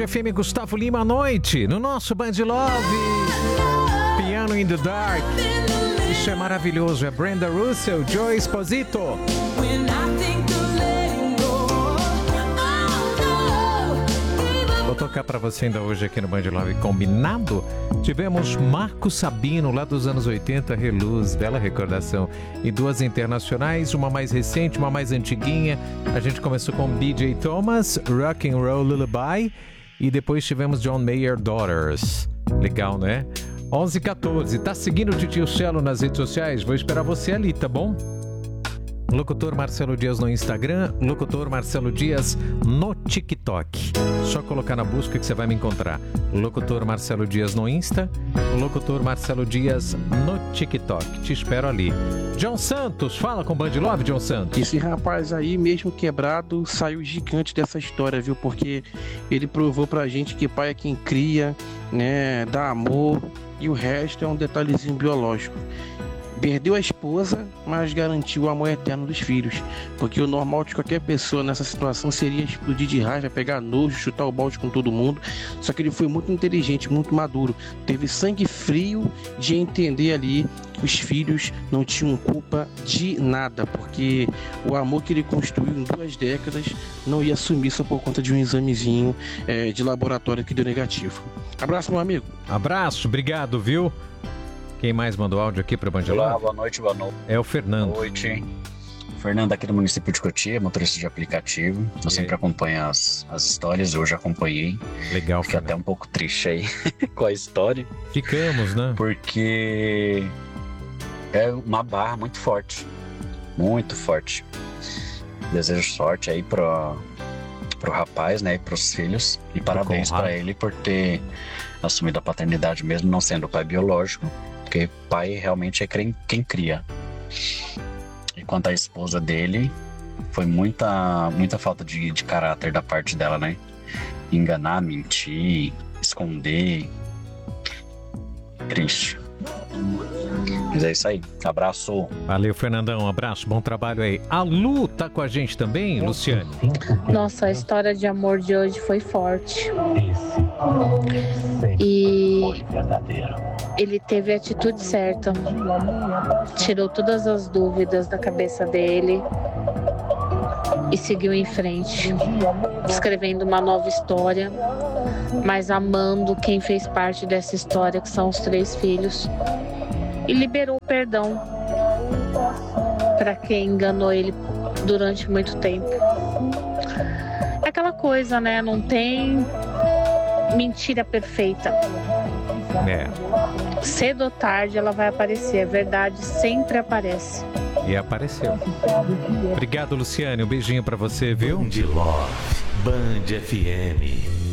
FM, Gustavo Lima à noite, no nosso Band Love. Piano in the Dark. Isso é maravilhoso, é Brenda Russell, Joe Esposito. Vou tocar pra você ainda hoje aqui no Band Love, combinado? Tivemos Marco Sabino, lá dos anos 80, Reluz, bela recordação. E duas internacionais, uma mais recente, uma mais antiguinha. A gente começou com B.J. Thomas, Rock and Roll Lullaby. E depois tivemos John Mayer, Daughters. Legal, né? 11h14, tá seguindo o Titio Cello nas redes sociais? Vou esperar você ali, tá bom? Locutor Marcelo Dias no Instagram, Locutor Marcelo Dias no TikTok. Só colocar na busca que você vai me encontrar. Locutor Marcelo Dias no Insta, Locutor Marcelo Dias no TikTok. Te espero ali. John Santos, fala com o Band Love, John Santos. Esse rapaz aí, mesmo quebrado, saiu gigante dessa história, viu? Porque ele provou pra gente que pai é quem cria, né? Dá amor e o resto é um detalhezinho biológico. Perdeu a esposa, mas garantiu o amor eterno dos filhos. Porque o normal de qualquer pessoa nessa situação seria explodir de raiva, pegar nojo, chutar o balde com todo mundo. Só que ele foi muito inteligente, muito maduro. Teve sangue frio de entender ali que os filhos não tinham culpa de nada. Porque o amor que ele construiu em 2 décadas não ia sumir só por conta de um examezinho de laboratório que deu negativo. Abraço, meu amigo. Abraço, obrigado, viu? Quem mais mandou áudio aqui para o Band Love? Olá, boa noite, boa noite. É o Fernando. Boa noite. Fernando aqui do município de Cotia, motorista de aplicativo. Eu sempre acompanho as histórias, hoje acompanhei. Legal, Fiquei até um pouco triste aí com a história. Ficamos, né? Porque é uma barra muito forte. Muito forte. Desejo sorte aí pro rapaz, né? E pros filhos. E parabéns para ele por ter assumido a paternidade mesmo não sendo o pai biológico. Porque pai realmente é quem cria. E quanto à esposa dele, foi muita falta de caráter da parte dela, né? Enganar, mentir, esconder. Triste. Mas é isso aí. Abraço. Valeu, Fernandão. Um abraço, bom trabalho aí. A Lu tá com a gente também, Luciane? Nossa, a história de amor de hoje foi forte. E ele teve a atitude certa. Tirou todas as dúvidas da cabeça dele e seguiu em frente, escrevendo uma nova história, mas amando quem fez parte dessa história, que são os 3 filhos. E liberou o perdão para quem enganou ele durante muito tempo. É aquela coisa, né? Não tem mentira perfeita. Cedo ou tarde ela vai aparecer. A verdade sempre aparece. E apareceu. Obrigado, Luciane. Um beijinho para você, viu? Band Love, Band FM.